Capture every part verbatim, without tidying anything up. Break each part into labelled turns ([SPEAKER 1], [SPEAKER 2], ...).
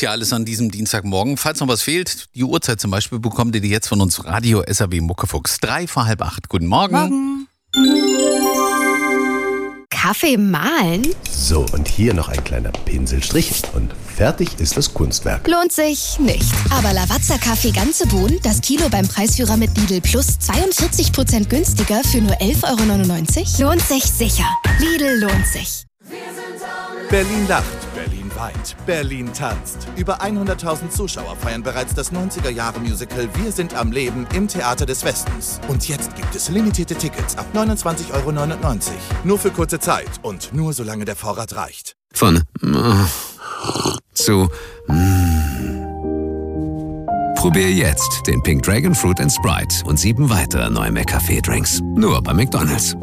[SPEAKER 1] läuft hier alles an diesem Dienstagmorgen. Falls noch was fehlt, die Uhrzeit zum Beispiel, bekommt ihr die jetzt von uns Radio S R W Muckefuchs. Drei vor halb acht. Guten Morgen.
[SPEAKER 2] Morgen. Kaffee mahlen?
[SPEAKER 3] So, und hier noch ein kleiner Pinselstrich und fertig ist das Kunstwerk.
[SPEAKER 2] Lohnt sich nicht. Aber Lavazza Kaffee ganze Bohnen, das Kilo beim Preisführer mit Lidl Plus zweiundvierzig Prozent günstiger für nur elf Euro neunundneunzig? Lohnt sich sicher. Lidl lohnt sich.
[SPEAKER 4] Berlin lacht, Berlin weint, Berlin tanzt. Über hunderttausend Zuschauer feiern bereits das neunziger-Jahre-Musical Wir sind am Leben im Theater des Westens. Und jetzt gibt es limitierte Tickets ab neunundzwanzig Euro neunundneunzig. Nur für kurze Zeit und nur solange der Vorrat reicht.
[SPEAKER 5] Von äh, zu mm. Probier jetzt den Pink Dragon Fruit and Sprite und sieben weitere neue McCafé-Drinks. Nur bei McDonald's.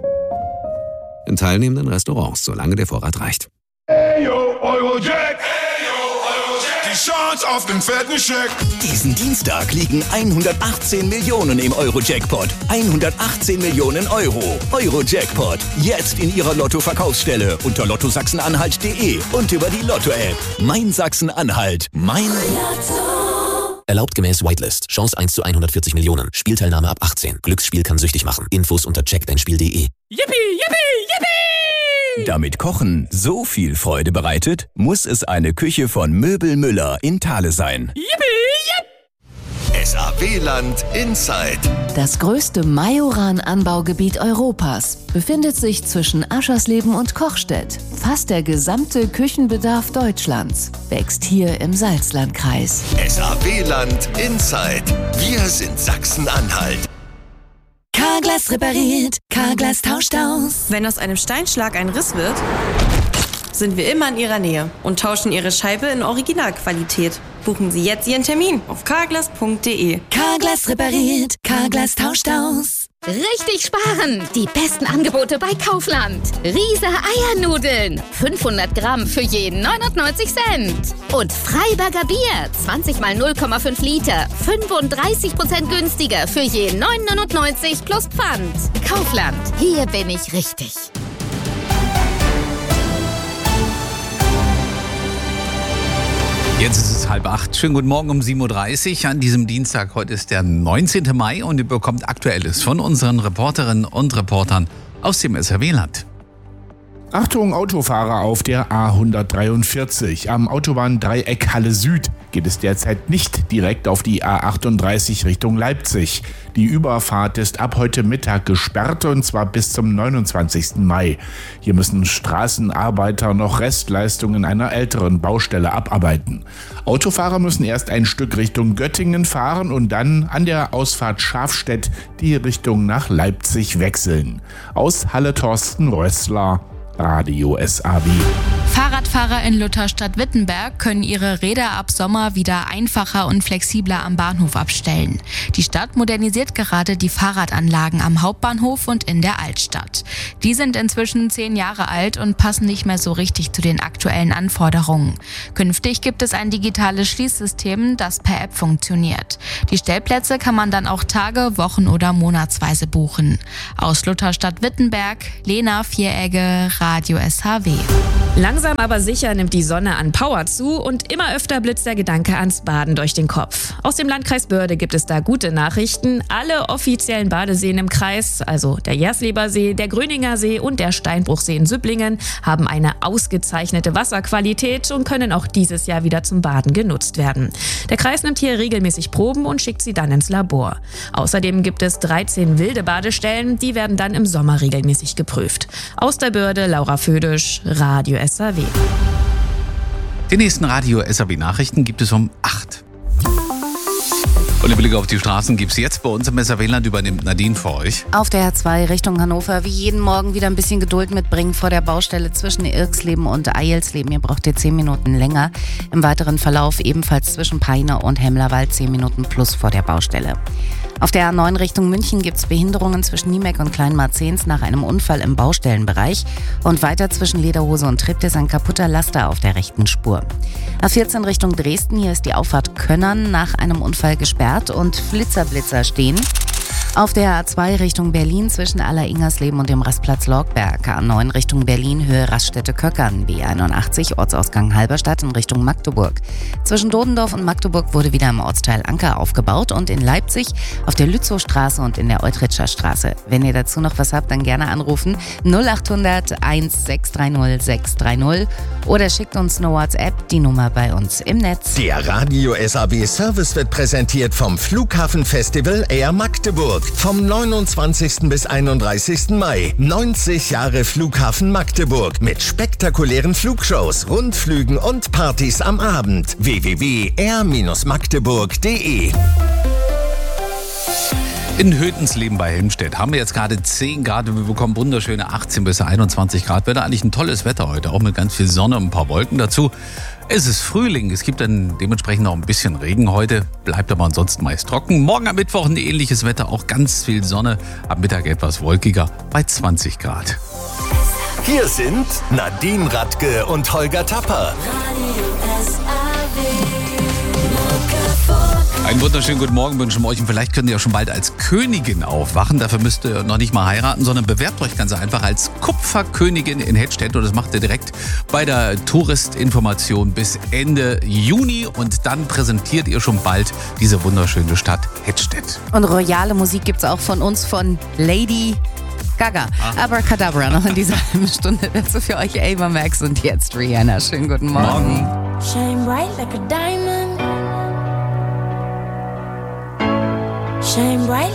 [SPEAKER 5] In teilnehmenden Restaurants, solange der Vorrat reicht.
[SPEAKER 6] Hey yo, Eurojack! Hey yo, Eurojack! Die Chance auf den fetten Scheck!
[SPEAKER 7] Diesen Dienstag liegen hundertachtzehn Millionen im Euro-Jackpot. hundertachtzehn Millionen Euro. Euro-Jackpot. Jetzt in Ihrer Lotto-Verkaufsstelle unter lotto sachsen-anhalt punkt de und über die Lotto-App. Mein Sachsen-Anhalt. Mein Lotto.
[SPEAKER 8] Erlaubt gemäß Whitelist. Chance eins zu hundertvierzig Millionen. Spielteilnahme ab achtzehn. Glücksspiel kann süchtig machen. Infos unter check dein spiel punkt de.
[SPEAKER 9] Yippie, yippie, yippie!
[SPEAKER 7] Damit Kochen so viel Freude bereitet, muss es eine Küche von Möbel Müller in Thale sein.
[SPEAKER 9] Yippie, yipp!
[SPEAKER 3] S A W-Land Inside.
[SPEAKER 10] Das größte Majoran-Anbaugebiet Europas befindet sich zwischen Aschersleben und Kochstedt. Fast der gesamte Küchenbedarf Deutschlands wächst hier im Salzlandkreis.
[SPEAKER 3] S A W-Land Inside. Wir sind Sachsen-Anhalt.
[SPEAKER 10] Carglass repariert, Carglass tauscht aus.
[SPEAKER 11] Wenn aus einem Steinschlag ein Riss wird, sind wir immer in Ihrer Nähe und tauschen Ihre Scheibe in Originalqualität. Buchen Sie jetzt Ihren Termin auf carglass punkt de.
[SPEAKER 10] Carglass repariert, Carglass tauscht aus.
[SPEAKER 2] Richtig sparen! Die besten Angebote bei Kaufland. Riese Eiernudeln. fünfhundert Gramm für jeden neunundneunzig Cent. Und Freiberger Bier. zwanzig mal null Komma fünf Liter. fünfunddreißig Prozent günstiger für jeden neun neunundneunzig plus Pfand. Kaufland. Hier bin ich richtig.
[SPEAKER 1] Jetzt ist es halb acht. Schönen guten Morgen um sieben Uhr dreißig an diesem Dienstag. Heute ist der neunzehnten Mai und ihr bekommt Aktuelles von unseren Reporterinnen und Reportern aus dem S R W-Land.
[SPEAKER 12] Achtung Autofahrer auf der A hundertdreiundvierzig. Am Autobahndreieck Halle Süd geht es derzeit nicht direkt auf die A achtunddreißig Richtung Leipzig. Die Überfahrt ist ab heute Mittag gesperrt und zwar bis zum neunundzwanzigsten Mai. Hier müssen Straßenarbeiter noch Restleistungen einer älteren Baustelle abarbeiten. Autofahrer müssen erst ein Stück Richtung Göttingen fahren und dann an der Ausfahrt Schafstedt die Richtung nach Leipzig wechseln. Aus Halle Thorsten Rössler, Radio S A W.
[SPEAKER 13] Fahrradfahrer in Lutherstadt-Wittenberg können ihre Räder ab Sommer wieder einfacher und flexibler am Bahnhof abstellen. Die Stadt modernisiert gerade die Fahrradanlagen am Hauptbahnhof und in der Altstadt. Die sind inzwischen zehn Jahre alt und passen nicht mehr so richtig zu den aktuellen Anforderungen. Künftig gibt es ein digitales Schließsystem, das per App funktioniert. Die Stellplätze kann man dann auch Tage, Wochen oder monatsweise buchen. Aus Lutherstadt-Wittenberg, Lena Vieregge, Radio S H W.
[SPEAKER 14] Langsam aber sicher nimmt die Sonne an Power zu und immer öfter blitzt der Gedanke ans Baden durch den Kopf. Aus dem Landkreis Börde gibt es da gute Nachrichten. Alle offiziellen Badeseen im Kreis, also der Jersleber See, der Gröninger See und der Steinbruchsee in Süpplingen, haben eine ausgezeichnete Wasserqualität und können auch dieses Jahr wieder zum Baden genutzt werden. Der Kreis nimmt hier regelmäßig Proben und schickt sie dann ins Labor. Außerdem gibt es dreizehn wilde Badestellen, die werden dann im Sommer regelmäßig geprüft. Aus der Börde, Laura Födisch, Radio S A W.
[SPEAKER 1] Die nächsten Radio S A W-Nachrichten gibt es um acht. Und der Blick auf die Straßen gibt es jetzt bei uns im S R W-Land, übernimmt Nadine für euch.
[SPEAKER 15] Auf der A zwei Richtung Hannover, wie jeden Morgen wieder ein bisschen Geduld mitbringen vor der Baustelle zwischen Irksleben und Eilsleben. Ihr braucht ihr zehn Minuten länger. Im weiteren Verlauf ebenfalls zwischen Peine und Hemmlerwald zehn Minuten plus vor der Baustelle. Auf der A neun Richtung München gibt es Behinderungen zwischen Niemeck und Kleinmarzens nach einem Unfall im Baustellenbereich. Und weiter zwischen Lederhose und Triptis ein kaputter Laster auf der rechten Spur. A vierzehn Richtung Dresden, hier ist die Auffahrt Könnern nach einem Unfall gesperrt und Flitzerblitzer stehen. Auf der A zwei Richtung Berlin zwischen Aller-Ingersleben und dem Rastplatz Lorgberg. A neun Richtung Berlin, Höhe Raststätte-Köckern. B einundachtzig, Ortsausgang Halberstadt in Richtung Magdeburg. Zwischen Dodendorf und Magdeburg wurde wieder im Ortsteil Anker aufgebaut und in Leipzig auf der Lützowstraße und in der Eutritscher Straße. Wenn ihr dazu noch was habt, dann gerne anrufen null achthundert eins sechs drei null sechs drei null oder schickt uns eine WhatsApp, die Nummer bei uns im Netz.
[SPEAKER 16] Der Radio S A B Service wird präsentiert vom Flughafenfestival Air Magdeburg. Vom neunundzwanzigsten bis einunddreißigsten Mai. neunzig Jahre Flughafen Magdeburg mit spektakulären Flugshows, Rundflügen und Partys am Abend. w w w punkt air magdeburg punkt de
[SPEAKER 1] In Hötensleben bei Helmstedt haben wir jetzt gerade zehn Grad und wir bekommen wunderschöne achtzehn bis einundzwanzig Grad. Wird eigentlich ein tolles Wetter heute, auch mit ganz viel Sonne und ein paar Wolken dazu. Es ist Frühling, es gibt dann dementsprechend noch ein bisschen Regen heute, bleibt aber ansonsten meist trocken. Morgen am Mittwoch ein ähnliches Wetter, auch ganz viel Sonne, am Mittag etwas wolkiger bei zwanzig Grad.
[SPEAKER 16] Hier sind Nadine Radke und Holger Tapper.
[SPEAKER 1] Einen wunderschönen guten Morgen wünschen wir euch und vielleicht könnt ihr ja schon bald als Königin aufwachen. Dafür müsst ihr noch nicht mal heiraten, sondern bewerbt euch ganz einfach als Kupferkönigin in Hedstedt und das macht ihr direkt bei der Touristinformation bis Ende Juni und dann präsentiert ihr schon bald diese wunderschöne Stadt Hedstedt.
[SPEAKER 15] Und royale Musik gibt's auch von uns, von Lady Gaga. Ah. Abracadabra noch in dieser halben Stunde. Dazu für euch Ava Max und jetzt Rihanna. Schönen guten Morgen.
[SPEAKER 1] Morgen.
[SPEAKER 17] Shine bright like a diamond. Shine bright